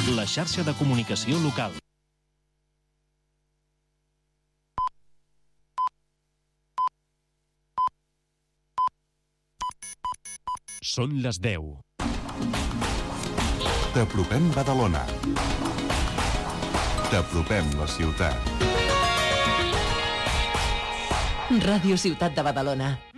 la xarxa de comunicació local. Són les 10. T'apropem Badalona. T'apropem la ciutat. Ràdio Ciutat de Badalona.